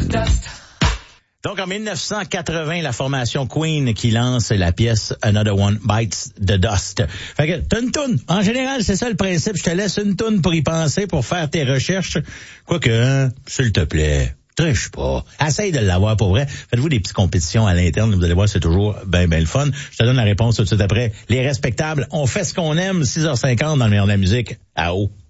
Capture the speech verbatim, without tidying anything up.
Donc, en dix-neuf cent quatre-vingts, la formation Queen qui lance la pièce Another One Bites the Dust. Fait que, t'as une toune. En général, c'est ça le principe. Je te laisse une toune pour y penser, pour faire tes recherches. Quoique, hein, s'il te plaît, triche pas. Essaye de l'avoir pour vrai. Faites-vous des petites compétitions à l'interne. Vous allez voir, c'est toujours ben, ben le fun. Je te donne la réponse tout de suite après. Les respectables, on fait ce qu'on aime. six heures cinquante dans le meilleur de la musique. À haut.